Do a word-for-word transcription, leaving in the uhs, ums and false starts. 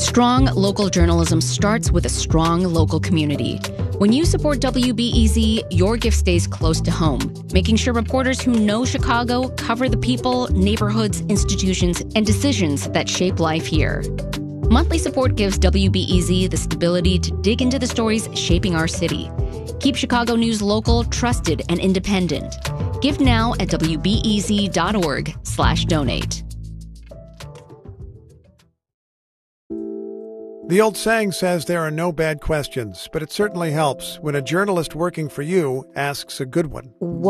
Strong local journalism starts with a strong local community. When you support W B E Z, your gift stays close to home, making sure reporters who know Chicago cover the people, neighborhoods, institutions, and decisions that shape life here. Monthly support gives W B E Z the stability to dig into the stories shaping our city. Keep Chicago news local, trusted, and independent. Give now at W B E Z dot org slash donate. The old saying says there are no bad questions, but it certainly helps when a journalist working for you asks a good one.